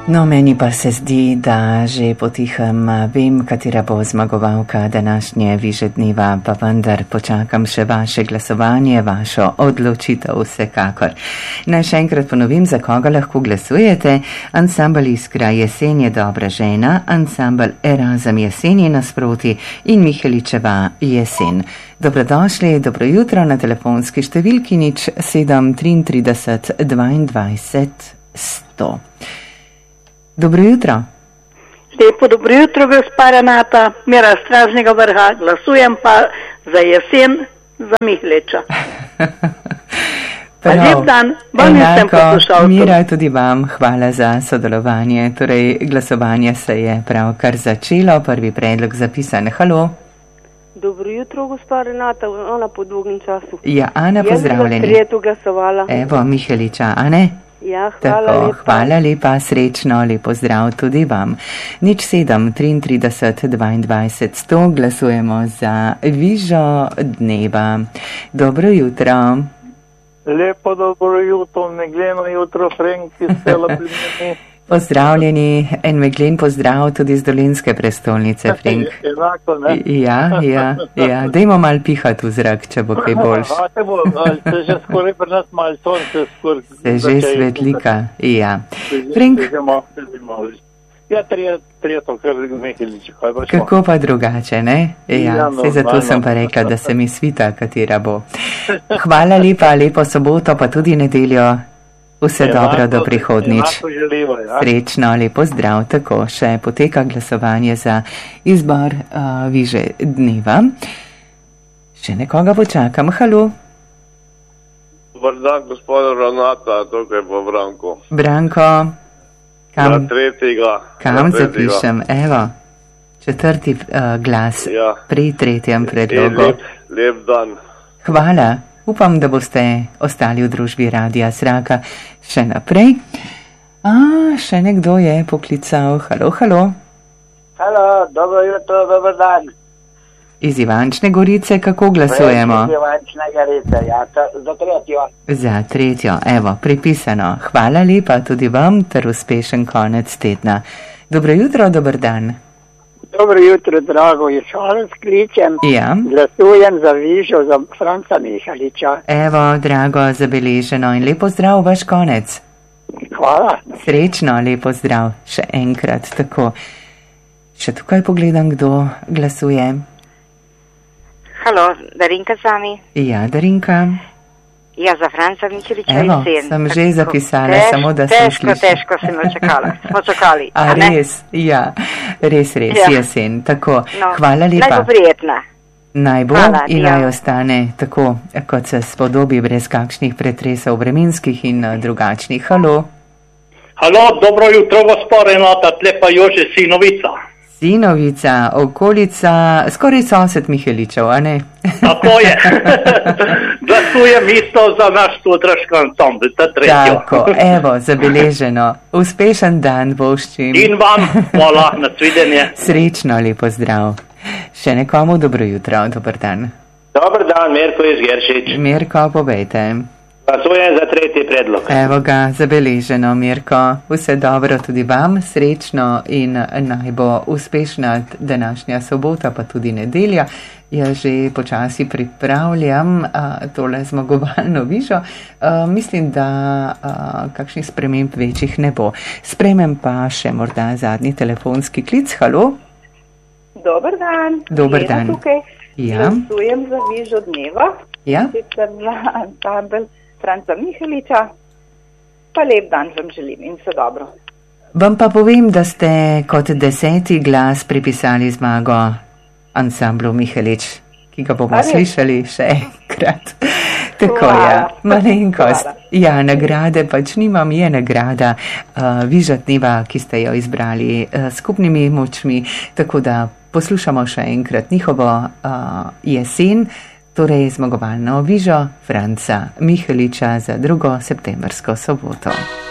No, meni pa se zdi, da že potihem vem, katera bo zmagovalka današnje Viže dneva, pa vendar počakam še vaše glasovanje, vašo odločitev vsekakor. Naj še enkrat ponovim, za koga lahko glasujete. Ansambel Iskra Jesen je dobra žena, ansambel Erasem Jesen je nasproti in Miheličeva Jesen. Dobrodošli, dobro jutro na telefonski številki 0733 22 100. Dobro jutro. Lepo dobro jutro, gospa Renata, Mira Stražnega vrha, glasujem pa za Jesen, za Miheliča. Lep dan, vam nisem poslušal. Mira, tudi vam hvala za sodelovanje. Torej, glasovanje se je pravkar začelo, prvi predlog zapisan. Halo. Dobro jutro, gospa Renata, ona po dolgem času. Ja, Ana, pozdravljeni. Jaz sem za tretjo glasovala. Evo, Miheliča, a ne? Ja, hvala lepa. Hvala lepa, srečno, lepo zdrav tudi vam. 0733 22 100, glasujemo za Vižo dneva. Dobro jutro. Lepo dobro jutro, megleno jutro, Frank iz sela Plimeni. Pozdravljeni, en meglen pozdrav tudi z dolenske prestolnice, Frank. Enako, ne? Ja, dajmo mal pihati v zrak, če bo kaj boljš. Se že skoraj pri nas malo sonce skoraj. Se že svetlika, ja. Frank. Ja, trijeto, kar Mihelič. Kako pa drugače, ne? Ja, se zato sem pa rekla, da se mi svita, katera bo. Hvala lepa, lepo soboto, pa tudi nedeljo. Vse dobro do prihodnič. Srečno, lepo zdrav. Tako, še poteka glasovanje za izbor Viže dneva. Še nekoga počakam. Halo. Dobar dan, gospod Renata, tukaj po Branko. Branko. Kam? Za tretjega. Kam zapišem? Evo, četrti glas pri tretjem predlogu. Lep dan. Hvala. Upam, da boste ostali v družbi Radia Zraka še naprej. Še nekdo je poklical. Halo. Halo, dobro jutro, dober dan. Iz Ivančne Gorice, kako glasujemo? Iz Ivančne Gorice, ja, za tretjo. Za tretjo, evo, pripisano. Hvala lepa tudi vam, ter uspešen konec tedna. Dobro jutro, dober dan. Dobro jutro, drago, je Šalim skličem. Ja. Glasujem za Vižo, za Franca Miheliča. Evo, drago, zabeleženo in lepo zdrav vaš konec. Hvala. Srečno, lepo zdrav, še enkrat, tako. Še tukaj pogledam, kdo glasuje. Halo, Darinka z vami? Ja, Darinka. Ja, za Franca Miheliča Evo, Jesen. sem že zapisala, samo da sem slišala. Težko sem smo čakali. A res, ja, res, ja. Jesen, tako, no, hvala lepa. Naj bo prijetna. Naj bo in naj ostane tako, kot se spodobi, brez kakšnih pretresov vremenskih in drugačnih. Halo. Halo, dobro jutro, gospod Renata, tle pa Jože Sinovica. Sinovica, okolica, skoraj sosed Miheličev, a ne? Tako je. Glasujem isto za naš sutraški ansambel, ta tretjo. Tako, evo, zabeleženo. Uspešen dan voščim. In vam, hvala, nasvidenje. Srečno, lepo zdrav. Še nekomu dobro jutro, dober dan. Dober dan, Mirko iz Geršič. Mirko, povejte. Glasujem za tretji predlog. Evo ga, zabeleženo, Mirko. Vse dobro tudi vam, srečno in naj bo uspešna današnja sobota, pa tudi nedelja. Jaz že počasi pripravljam tole zmagovalno Vižo. Mislim, da kakšnih sprememb večjih ne bo. Spremem pa še morda zadnji telefonski klic. Halo? Dober dan. Dober dan. Ja. Glasujem za Vižo dneva. Ja. Sicer za ansambel Franca Miheliča, pa lep dan vam želim in vse dobro. Vam pa povem, da ste kot 10. glas pripisali zmago ansamblu Mihelič, ki ga bomo slišali še enkrat. Tako je, malenkost. Ja, nagrade pač nimam, je nagrada Viža dneva, ki ste jo izbrali skupnimi močmi, tako da poslušamo še enkrat njihovo Jesen, torej zmagovalno Vižo Franca Miheliča za 2. septembrsko soboto.